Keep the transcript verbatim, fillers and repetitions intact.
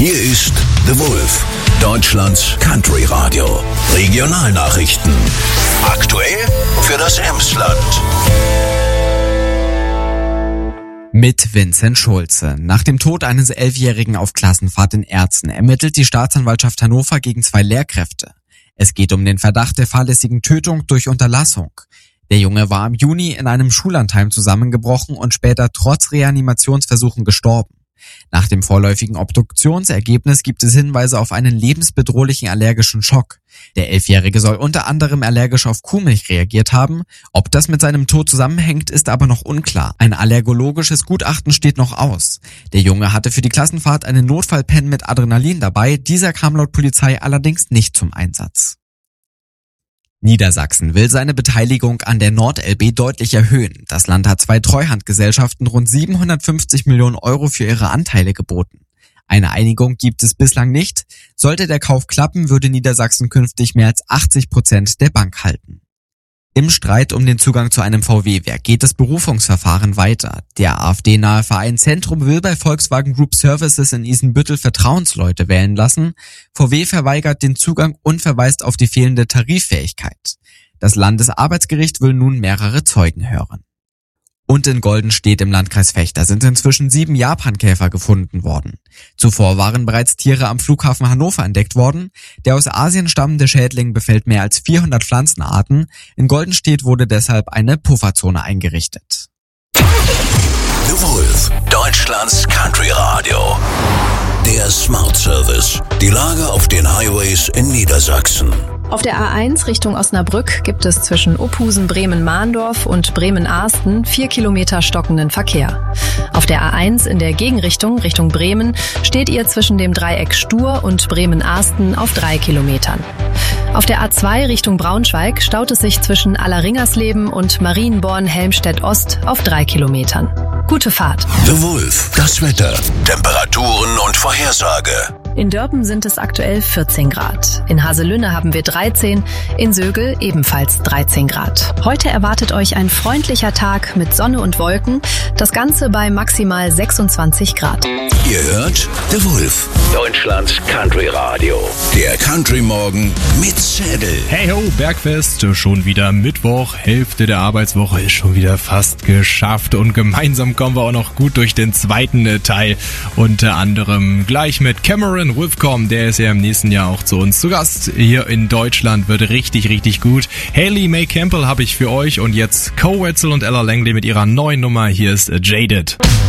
Hier ist The Wolf, Deutschlands Country Radio. Regionalnachrichten. Aktuell für das Emsland. Mit Vincent Schulze. Nach dem Tod eines Elfjährigen auf Klassenfahrt in Erzen ermittelt die Staatsanwaltschaft Hannover gegen zwei Lehrkräfte. Es geht um den Verdacht der fahrlässigen Tötung durch Unterlassung. Der Junge war im Juni in einem Schullandheim zusammengebrochen und später trotz Reanimationsversuchen gestorben. Nach dem vorläufigen Obduktionsergebnis gibt es Hinweise auf einen lebensbedrohlichen allergischen Schock. Der Elfjährige soll unter anderem allergisch auf Kuhmilch reagiert haben. Ob das mit seinem Tod zusammenhängt, ist aber noch unklar. Ein allergologisches Gutachten steht noch aus. Der Junge hatte für die Klassenfahrt einen Notfallpen mit Adrenalin dabei. Dieser kam laut Polizei allerdings nicht zum Einsatz. Niedersachsen will seine Beteiligung an der Nord-L B deutlich erhöhen. Das Land hat zwei Treuhandgesellschaften rund siebenhundertfünfzig Millionen Euro für ihre Anteile geboten. Eine Einigung gibt es bislang nicht. Sollte der Kauf klappen, würde Niedersachsen künftig mehr als achtzig Prozent der Bank halten. Im Streit um den Zugang zu einem V W-Werk geht das Berufungsverfahren weiter. Der AfD-nahe Verein Zentrum will bei Volkswagen Group Services in Isenbüttel Vertrauensleute wählen lassen. V W verweigert den Zugang und verweist auf die fehlende Tariffähigkeit. Das Landesarbeitsgericht will nun mehrere Zeugen hören. Und in Goldenstedt im Landkreis Vechta sind inzwischen sieben Japankäfer gefunden worden. Zuvor waren bereits Tiere am Flughafen Hannover entdeckt worden. Der aus Asien stammende Schädling befällt mehr als vierhundert Pflanzenarten. In Goldenstedt wurde deshalb eine Pufferzone eingerichtet. The Wolf, Deutschlands Country Radio. Der Smart Service. Die Lage auf den Highways in Niedersachsen. Auf der A eins Richtung Osnabrück gibt es zwischen Opusen-Bremen-Mahndorf und Bremen-Ahsten vier Kilometer stockenden Verkehr. Auf der A eins in der Gegenrichtung Richtung Bremen steht ihr zwischen dem Dreieck Stur und Bremen-Ahsten auf drei Kilometern. Auf der A zwei Richtung Braunschweig staut es sich zwischen Allerringersleben und Marienborn-Helmstedt-Ost auf drei Kilometern. Gute Fahrt. The Wolf, das Wetter, Temperaturen und Vorhersage. In Dörpen sind es aktuell vierzehn Grad. In Haselünne haben wir dreizehn, in Sögel ebenfalls dreizehn Grad. Heute erwartet euch ein freundlicher Tag mit Sonne und Wolken, das Ganze bei maximal sechsundzwanzig Grad. Ihr hört The Wolf, Deutschlands Country Radio. Der Country Morgen mit Zädel. Hey ho, Bergfest, schon wieder Mittwoch, Hälfte der Arbeitswoche ist schon wieder fast geschafft und gemeinsam kommen wir auch noch gut durch den zweiten Teil, unter anderem gleich mit Cameron Whitcomb, der ist ja im nächsten Jahr auch zu uns zu Gast. Hier in Deutschland wird richtig, richtig gut. Hayley May Campbell habe ich für euch und jetzt Co Wetzel und Ella Langley mit ihrer neuen Nummer. Hier ist Jaded.